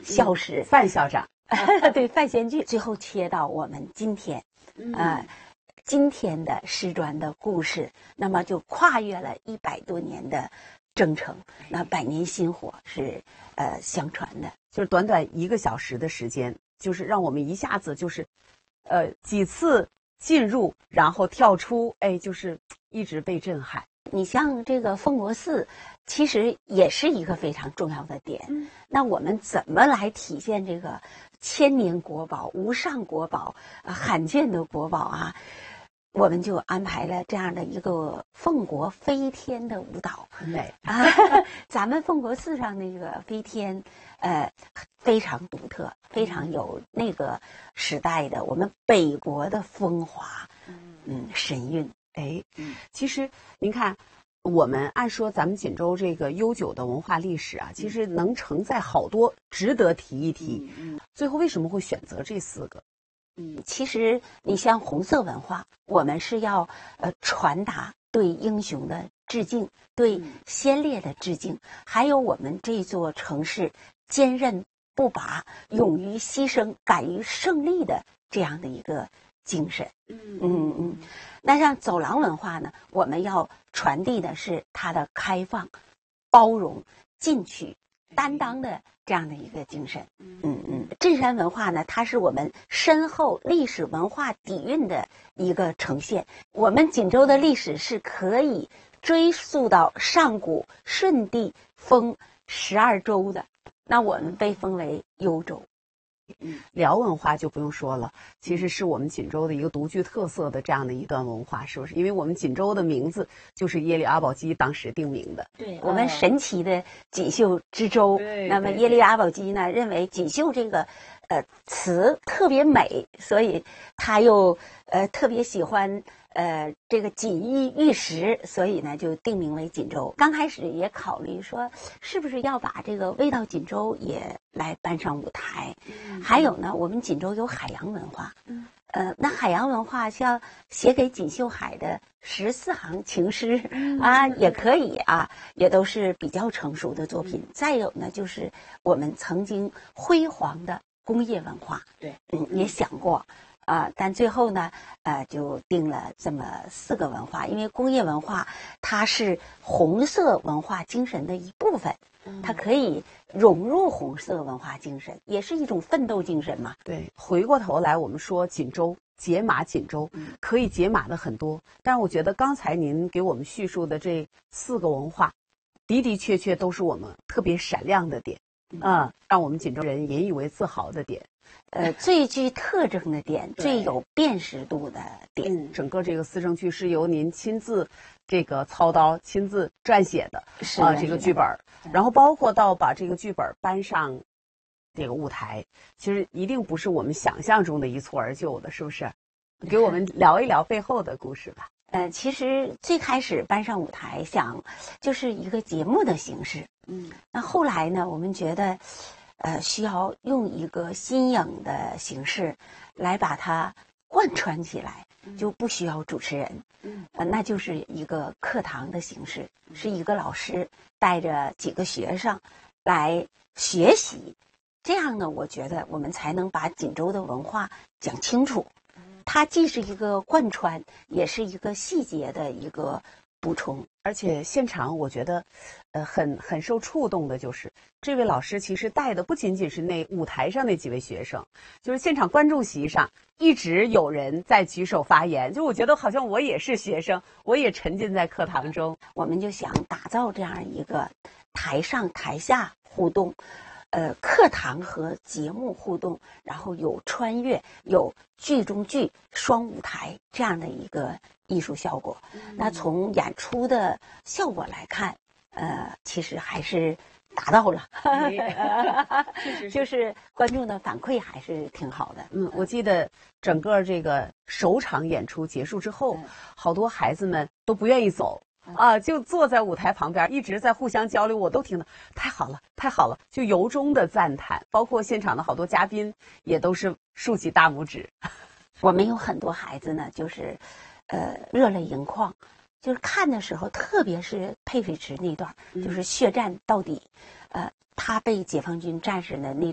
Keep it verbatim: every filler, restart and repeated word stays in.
消失。 范校长， 对，范先剧，最后切到我们今天，啊、呃，今天的师专的故事，那么就跨越了一百多年的征程，那百年薪火是呃相传的， 就是短短一个小时的时间，就是让我们一下子就是，呃，几次进入，然后跳出，哎，就是一直被震撼。 你像这个奉国寺，其实也是一个非常重要的点。嗯，那我们怎么来体现这个千年国宝、无上国宝、啊罕见的国宝啊？我们就安排了这样的一个奉国飞天的舞蹈， 很美啊！咱们奉国寺上那个飞天，呃，非常独特，非常有那个时代的我们北国的风华，嗯，神韵。 哎，其实您看，我们按说咱们锦州这个悠久的文化历史啊，其实能承载好多值得提一提。嗯，最后为什么会选择这四个？ 嗯，其实你像红色文化，我们是要呃传达对英雄的致敬，对先烈的致敬，还有我们这座城市坚韧不拔、勇于牺牲、敢于胜利的这样的一个精神。嗯嗯嗯。那像走廊文化呢，我们要传递的是它的开放、包容、进取、担当的这样的一个精神。嗯嗯，镇山文化呢，它是我们深厚历史文化底蕴的一个呈现。我们锦州的历史是可以追溯到上古舜帝封十二州的，那我们被封为幽州。 嗯，辽文化就不用说了，其实是我们锦州的一个独具特色的这样的一段文化，是不是？因为我们锦州的名字就是耶律阿保机当时定名的。 对，我们神奇的锦绣之州。那么耶律阿保机呢，认为锦绣这个呃词特别美，所以他又呃特别喜欢呃这个锦衣玉食，所以呢就定名为锦州。刚开始也考虑说，是不是要把这个味道锦州也来搬上舞台。嗯，还有呢，我们锦州有海洋文化。嗯，呃，那海洋文化像写给锦绣海的十四行情诗啊，也可以啊，也都是比较成熟的作品。再有呢，就是我们曾经辉煌的工业文化。对，嗯，也想过。啊、呃，但最后呢，呃，就定了这么四个文化，因为工业文化它是红色文化精神的一部分，它可以融入红色文化精神，也是一种奋斗精神嘛。 对，回过头来我们说锦州解码锦州，可以解码的很多，但是我觉得刚才您给我们叙述的这四个文化，的的确确都是我们特别闪亮的点，嗯，让我们锦州人引以为自豪的点。 呃，最具特征的点，最有辨识度的点。 嗯，整个这个思城区是由您亲自这个操刀、亲自撰写的啊、呃、这个剧本，然后包括到把这个剧本搬上这个舞台，其实一定不是我们想象中的一蹴而就的，是不是？给我们聊一聊背后的故事吧。 呃，其实最开始搬上舞台，想就是一个节目的形式。嗯，那后来呢，我们觉得。呃，需要用一个新颖的形式来把它贯穿起来，就不需要主持人，呃，那就是一个课堂的形式，是一个老师带着几个学生来学习，这样呢，我觉得我们才能把锦州的文化讲清楚。它既是一个贯穿，也是一个细节的一个补充。 而且现场我觉得，呃，很很受触动的就是，这位老师其实带的不仅仅是那舞台上那几位学生，就是现场观众席上一直有人在举手发言，就我觉得好像我也是学生，我也沉浸在课堂中。 我们就想打造这样一个台上台下互动，呃，课堂和节目互动，然后有穿越，有剧中剧双舞台这样的一个艺术效果。嗯、那从演出的效果来看，呃，其实还是达到了，是是是就是观众的反馈还是挺好的。 嗯，我记得整个这个首场演出结束之后，嗯、好多孩子们都不愿意走。啊，就坐在舞台旁边，一直在互相交流，我都听得太好了，太好了，就由衷的赞叹。包括现场的好多嘉宾也都是竖起大拇指。 我们有很多孩子呢，就是，呃，热泪盈眶，就是看的时候，特别是佩水池那段，就是血战到底，呃，他被解放军战士的那